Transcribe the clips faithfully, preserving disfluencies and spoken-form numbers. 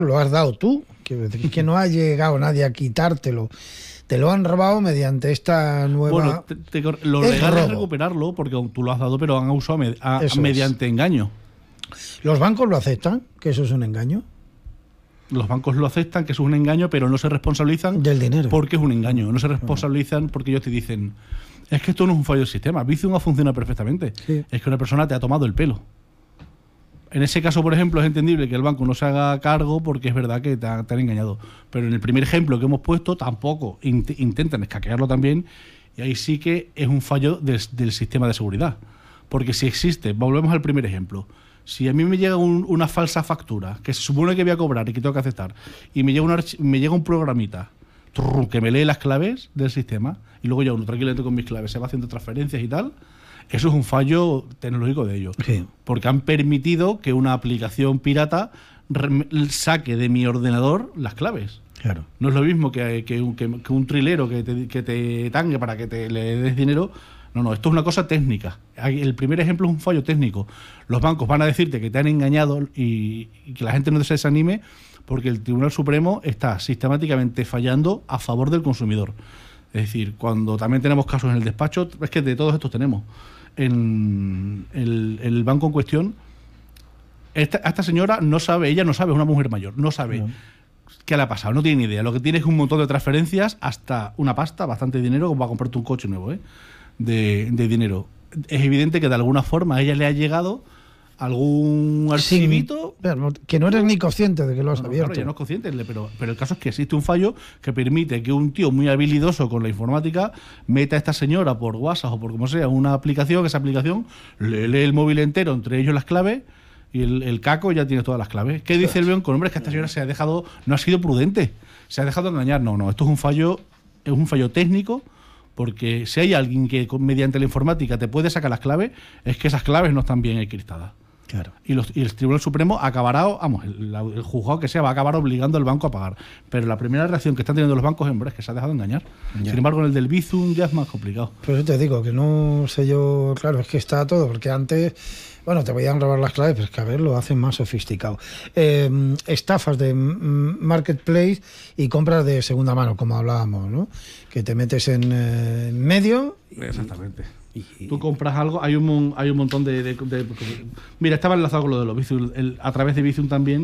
lo has dado tú, que, que no ha llegado nadie a quitártelo. Te lo han robado mediante esta nueva... Bueno, te, te, lo es legal robo. es recuperarlo, porque tú lo has dado, pero han usado med, a, mediante es. engaño. ¿Los bancos lo aceptan, que eso es un engaño? Los bancos lo aceptan, que eso es un engaño, pero no se responsabilizan del dinero. Porque es un engaño. No se responsabilizan porque ellos te dicen, es que esto no es un fallo del sistema. Bizum ha funcionado perfectamente. Sí. Es que una persona te ha tomado el pelo. En ese caso, por ejemplo, es entendible que el banco no se haga cargo porque es verdad que te, ha, te han engañado. Pero en el primer ejemplo que hemos puesto, tampoco int- intentan escaquearlo también, y ahí sí que es un fallo del, del sistema de seguridad. Porque si existe, volvemos al primer ejemplo, si a mí me llega un, una falsa factura que se supone que voy a cobrar y que tengo que aceptar, y me llega, una, me llega un programita trrr, que me lee las claves del sistema, y luego yo uno tranquilamente con mis claves se va haciendo transferencias y tal, eso es un fallo tecnológico de ellos. Sí. Porque han permitido que una aplicación pirata re- saque de mi ordenador las claves. Claro. No es lo mismo que, que, un, que, que un trilero que te, que te tangue para que te le des dinero. No, no, esto es una cosa técnica. El primer ejemplo es un fallo técnico. Los bancos van a decirte que te han engañado y, y que la gente no se desanime porque el Tribunal Supremo está sistemáticamente fallando a favor del consumidor. Es decir, cuando también tenemos casos en el despacho, es que de todos estos tenemos. En el, el banco en cuestión, esta, esta señora no sabe, ella no sabe, es una mujer mayor, no sabe no. qué le ha pasado, no tiene ni idea. Lo que tiene es un montón de transferencias, hasta una pasta, bastante dinero, como para comprarte un coche nuevo, ¿eh? de, de dinero. Es evidente que de alguna forma a ella le ha llegado algún archivito... Sí, que no eres ni consciente de que lo has no, no, abierto. Claro, ya no es consciente, pero, pero el caso es que existe un fallo que permite que un tío muy habilidoso con la informática meta a esta señora por WhatsApp o por como sea una aplicación, que esa aplicación le lee el móvil entero, entre ellos las claves, y el, el caco ya tiene todas las claves. ¿Qué dice el banco? Hombre, es que esta señora se ha dejado, no ha sido prudente, se ha dejado engañar. No, no, esto es un fallo, es un fallo técnico, porque si hay alguien que mediante la informática te puede sacar las claves, es que esas claves no están bien encriptadas. Claro. Y, los, y el Tribunal Supremo acabará, vamos, el, el juzgado que sea va a acabar obligando al banco a pagar. Pero la primera reacción que están teniendo los bancos es que se ha dejado engañar. Ya. Sin embargo, en el del Bizum ya es más complicado. Pues yo te digo que no sé yo, claro, es que está todo, porque antes, bueno, te podían robar las claves, pero es que a ver, lo hacen más sofisticado. Eh, estafas de marketplace y compras de segunda mano, como hablábamos, ¿no? Que te metes en, eh, en medio. Y, Exactamente. Y, tú compras algo, hay un hay un montón de, de, de, de mira, estaba enlazado con lo de los Bizum, el, a través de Bizum también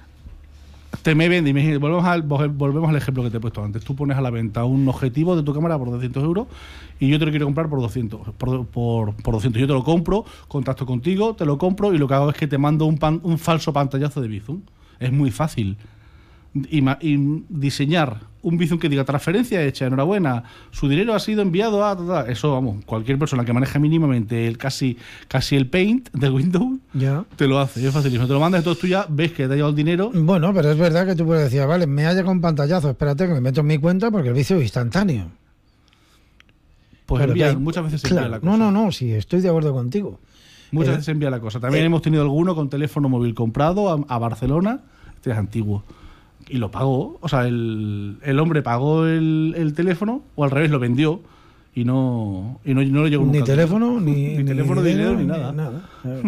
te me vende, y volvemos al volvemos al ejemplo que te he puesto antes. Tú pones a la venta un objetivo de tu cámara por doscientos euros y yo te lo quiero comprar por doscientos, por, por, por doscientos. Yo te lo compro, contacto contigo, te lo compro y lo que hago es que te mando un, pan, un falso pantallazo de Bizum. Es muy fácil. Y, y diseñar un Bizum que diga transferencia hecha, enhorabuena, su dinero ha sido enviado a... a, a. Eso, vamos, cualquier persona que maneja mínimamente el casi casi el Paint del Windows, ya te lo hace, es facilísimo. Te lo mandas, entonces tú ya ves que te ha llegado el dinero. Bueno, pero es verdad que tú puedes decir, vale, me ha llegado un pantallazo, espérate que me meto en mi cuenta porque el vicio es instantáneo. Pues pero envía, hay, muchas veces claro, envía la cosa. No, no, no, sí, estoy de acuerdo contigo. Muchas eh, veces envía la cosa. También eh, hemos tenido alguno con teléfono móvil comprado a, a Barcelona, este es antiguo. Y lo pagó, o sea, el, el hombre pagó el, el teléfono, o al revés, lo vendió, y no y no, no le llegó nunca. Ni teléfono, ni, ni, ni teléfono, ni dinero, ni, ni nada. nada.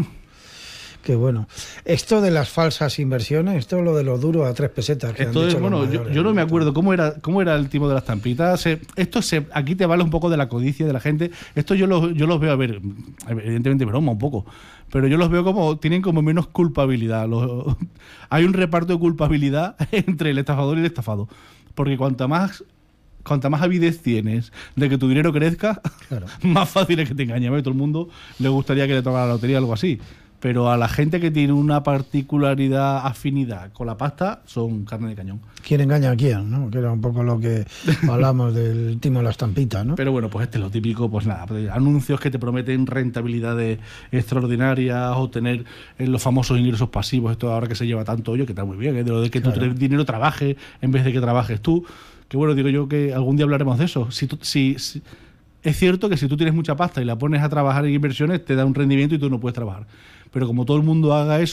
Qué bueno. Esto de las falsas inversiones, esto es lo de lo duro a tres pesetas. Que esto han es, dicho bueno, mayores, yo, yo no me acuerdo cómo era cómo era el timo de las tampitas. Se, esto se, aquí te vale un poco de la codicia de la gente. Esto yo los, yo los veo, a ver, evidentemente broma un poco, pero yo los veo como, tienen como menos culpabilidad. Los, hay un reparto de culpabilidad entre el estafador y el estafado. Porque cuanta más... Cuanta más avidez tienes de que tu dinero crezca, claro, más fácil es que te engañen. A todo el mundo le gustaría que le tocara la lotería o algo así. Pero a la gente que tiene una particularidad, afinidad con la pasta, son carne de cañón. ¿Quién engaña a quién? ¿No? Que era un poco lo que hablamos del timo de las tampitas, ¿no? Pero bueno, pues este es lo típico, pues nada, anuncios que te prometen rentabilidades extraordinarias o tener los famosos ingresos pasivos, esto ahora que se lleva tanto hoyo, que está muy bien, ¿eh? De lo de que claro, tu dinero trabaje en vez de que trabajes tú. Que bueno, digo yo que algún día hablaremos de eso. Si, tú, si, si es cierto que si tú tienes mucha pasta y la pones a trabajar en inversiones, te da un rendimiento y tú no puedes trabajar. Pero como todo el mundo haga eso,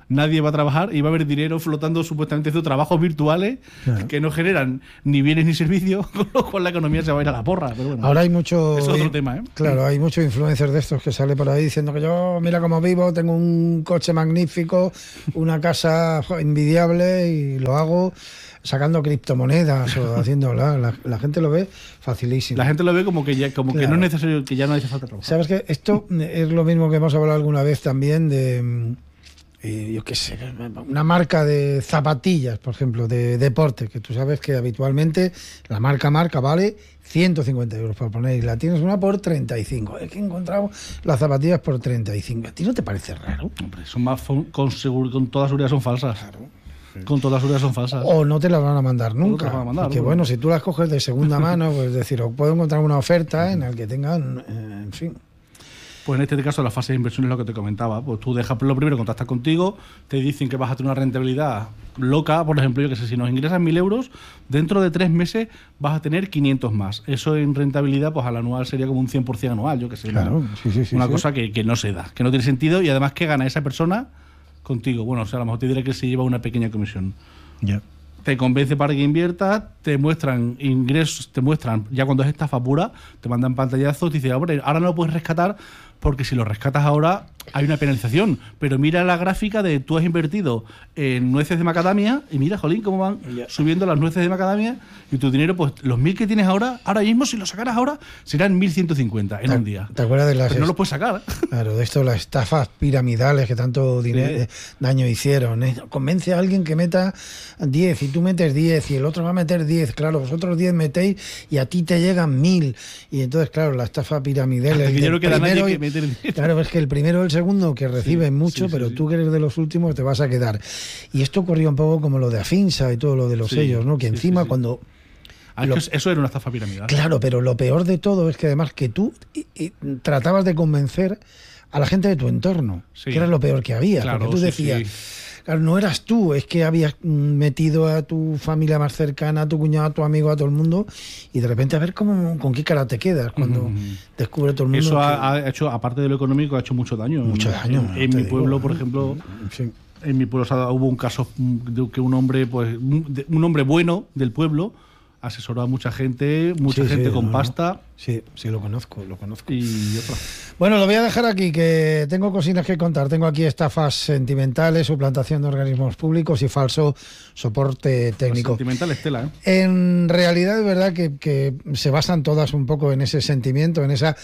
nadie va a trabajar y va a haber dinero flotando supuestamente haciendo trabajos virtuales claro. que no generan ni bienes ni servicios, con lo cual la economía se va a ir a la porra. Pero bueno, ahora hay mucho... Es otro tema, ¿eh? Claro, hay muchos influencers de estos que sale por ahí diciendo que yo, mira cómo vivo, tengo un coche magnífico, una casa envidiable y lo hago sacando criptomonedas o haciéndola. La, la gente lo ve facilísimo. La gente lo ve como que ya como claro. que no es necesario, que ya no hace falta trabajar. Sabes que esto es lo mismo que hemos hablado alguna vez también de, eh, yo qué sé, una marca de zapatillas, por ejemplo, de deporte, que tú sabes que habitualmente la marca marca vale ciento cincuenta euros por poner, y la tienes una por treinta y cinco. Es que he encontrado las zapatillas por treinta y cinco. ¿A ti no te parece raro? Hombre, son más con, seguro, con toda seguridad son falsas. Claro. Con toda seguridad son falsas. O no te las van a mandar nunca. No a mandar, que bueno, si tú las coges de segunda mano, pues decir, o puedo encontrar una oferta en la que tengan, eh, en fin. Pues en este caso la fase de inversión es lo que te comentaba. Pues tú dejas lo primero, contactas contigo, te dicen que vas a tener una rentabilidad loca, por ejemplo, yo que sé, si nos ingresas mil euros, dentro de tres meses vas a tener quinientos más. Eso en rentabilidad, pues al anual sería como un cien por ciento anual, yo que sé. Claro, una, sí, sí, sí, una sí. cosa que, que no se da, que no tiene sentido, y además que gana esa persona contigo. Bueno, o sea, a lo mejor te diré que se lleva una pequeña comisión. Ya. Yeah. Te convence para que inviertas, te muestran ingresos, te muestran, ya cuando es estafa pura, te mandan pantallazos, te dicen, ahora no lo puedes rescatar porque si lo rescatas ahora hay una penalización. Pero mira la gráfica de tú has invertido en nueces de macadamia y mira, jolín, cómo van yeah. subiendo las nueces de macadamia, y tu dinero, pues los mil que tienes ahora, ahora mismo, si lo sacaras ahora, serán mil ciento cincuenta en ¿Te, un día. ¿Te acuerdas de las... Pero no lo puedes sacar. Claro, de esto, las estafas piramidales que tanto dinero, sí. daño hicieron. ¿eh? Convence a alguien que meta diez y tú metes diez y el otro va a meter diez. Claro, vosotros diez metéis y a ti te llegan mil. Y entonces, claro, la estafa piramidal... El dinero que da nadie que meter Claro, es que el primero y el segundo que reciben sí, mucho, sí, pero sí, tú que eres de los últimos te vas a quedar. Y esto ocurrió un poco como lo de Afinsa y todo lo de los sí, sellos, ¿no? Que sí, encima sí, sí. cuando... Ah, lo, eso era una estafa piramidal. Claro, pero lo peor de todo es que además que tú y, y, tratabas de convencer a la gente de tu entorno, sí. que era lo peor que había. Claro, porque tú sí, decías... Sí. Claro, no eras tú, es que habías metido a tu familia más cercana, a tu cuñado, a tu amigo, a todo el mundo, y de repente a ver cómo, con qué cara te quedas cuando uh-huh. descubre todo el mundo. Eso que... ha, ha hecho, aparte de lo económico, ha hecho mucho daño. Mucho daño. En, en mi pueblo, digo, por ejemplo, sí. en mi pueblo o sea, hubo un caso de que un hombre, pues, un hombre bueno del pueblo asesoró a mucha gente, mucha sí, gente sí, con no, pasta. No. Sí, sí, lo conozco, lo conozco. Y otra. Bueno, lo voy a dejar aquí, que tengo cositas que contar. Tengo aquí estafas sentimentales, suplantación de organismos públicos y falso soporte técnico. La sentimental es tela, ¿eh? En realidad es verdad que, que se basan todas un poco en ese sentimiento, en esa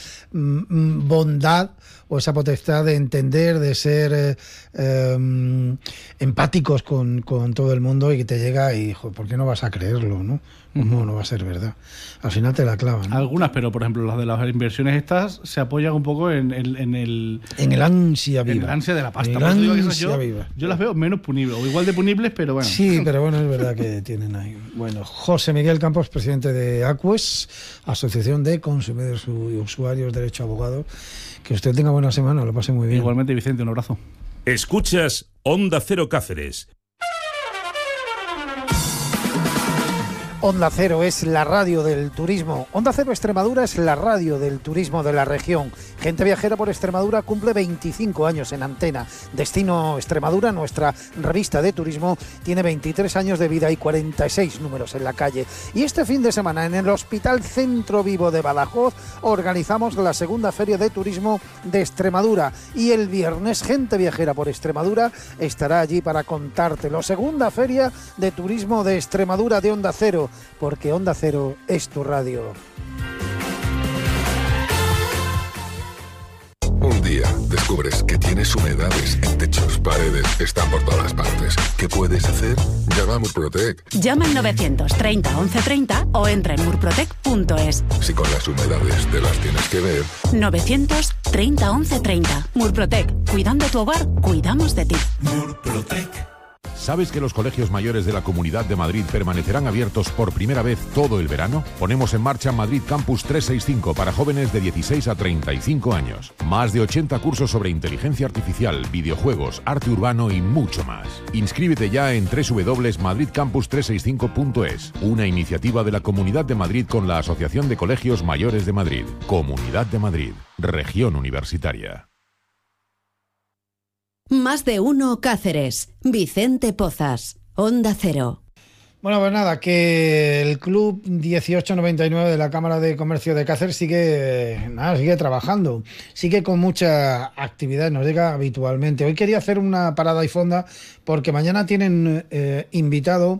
mm, bondad o esa potestad de entender, de ser eh, eh, empáticos con, con todo el mundo, y que te llega y, joder, ¿por qué no vas a creerlo, no? ¿Cómo uh-huh. no va a ser verdad? Al final te la clavan, ¿no? Algunas, pero por ejemplo las de las inversiones estas se apoyan un poco en, en, en el... En el ansia viva. En el ansia de la pasta. En el digo que ansia yo, viva. Yo las veo menos punibles, o igual de punibles, pero bueno. Sí, pero bueno, es verdad que tienen ahí. Bueno, José Miguel Campos, presidente de ACUES, Asociación de Consumidores y Usuarios Derecho Abogado. Que usted tenga buena semana, lo pase muy bien. Igualmente, Vicente, un abrazo. Escuchas Onda Cero Cáceres. Onda Cero es la radio del turismo. Onda Cero Extremadura es la radio del turismo de la región. Gente Viajera por Extremadura cumple veinticinco años en antena. Destino Extremadura, nuestra revista de turismo, tiene veintitrés años de vida y cuarenta y seis números en la calle. Y este fin de semana en el Hospital Centro Vivo de Badajoz organizamos la segunda Feria de Turismo de Extremadura. Y el viernes Gente Viajera por Extremadura estará allí para contártelo. Segunda Feria de Turismo de Extremadura de Onda Cero, porque Onda Cero es tu radio. Un día descubres que tienes humedades en techos, paredes, están por todas partes. ¿Qué puedes hacer? Llama a Murprotec. Llama al novecientos treinta once treinta o entra en murprotec punto es. Si con las humedades te las tienes que ver. novecientos treinta once treinta. Murprotec. Cuidando tu hogar, cuidamos de ti. Murprotec. ¿Sabes que los colegios mayores de la Comunidad de Madrid permanecerán abiertos por primera vez todo el verano? Ponemos en marcha Madrid Campus trescientos sesenta y cinco para jóvenes de dieciséis a treinta y cinco años. Más de ochenta cursos sobre inteligencia artificial, videojuegos, arte urbano y mucho más. Inscríbete ya en doble u doble u doble u punto madrid campus trescientos sesenta y cinco punto es, una iniciativa de la Comunidad de Madrid con la Asociación de Colegios Mayores de Madrid. Comunidad de Madrid, Región Universitaria. Más de uno Cáceres. Vicente Pozas. Onda Cero. Bueno, pues nada, que el Club dieciocho noventa y nueve de la Cámara de Comercio de Cáceres sigue, nada, sigue trabajando, sigue con mucha actividad, nos llega habitualmente. Hoy quería hacer una parada y fonda porque mañana tienen eh, invitado